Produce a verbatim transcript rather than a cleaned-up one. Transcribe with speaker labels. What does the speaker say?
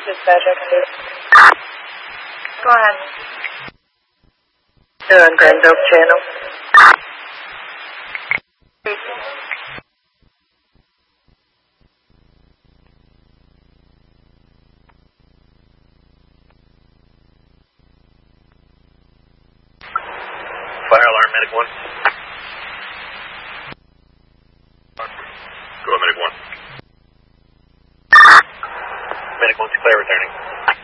Speaker 1: Dispatch, I can do it.
Speaker 2: Go ahead.
Speaker 1: You're on Grand Oak Channel.
Speaker 3: Fire alarm, medic one. Go, medic one. Medic one's clear, returning.